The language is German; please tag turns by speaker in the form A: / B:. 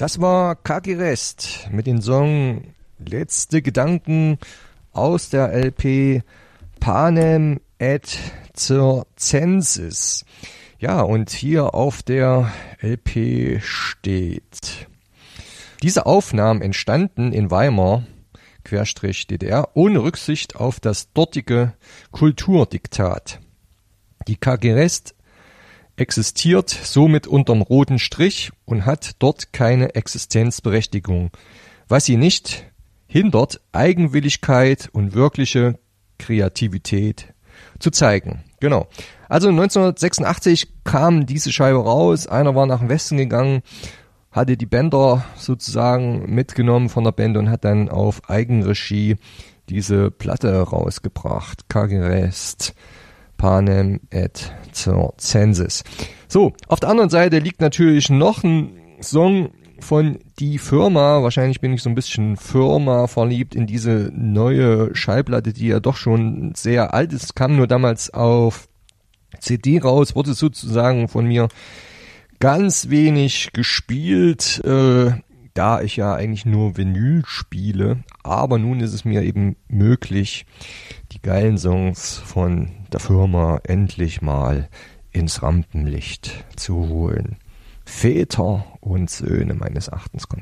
A: Das war Kaki Rest mit dem Song Letzte Gedanken aus der LP Panem et Circenses. Ja, und hier auf der LP steht: Diese Aufnahmen entstanden in Weimar /DDR ohne Rücksicht auf das dortige Kulturdiktat. Die KG Rest existiert somit unterm roten Strich und hat dort keine Existenzberechtigung, was sie nicht hindert, Eigenwilligkeit und wirkliche Kreativität zu zeigen. Genau. Also 1986 kam diese Scheibe raus, einer war nach dem Westen gegangen, hatte die Bänder sozusagen mitgenommen von der Band und hat dann auf Eigenregie diese Platte rausgebracht. KG Rest, Panem et Circenses. So, auf der anderen Seite liegt natürlich noch ein Song von Die Firma. Wahrscheinlich bin ich so ein bisschen Firma verliebt in diese neue Schallplatte, die ja doch schon sehr alt ist. Kam nur damals auf CD raus, wurde sozusagen von mir ganz wenig gespielt, da ich ja eigentlich nur Vinyl spiele. Aber nun ist es mir eben möglich, die geilen Songs von der Firma endlich mal ins Rampenlicht zu holen. Väter und Söhne meines Erachtens kommt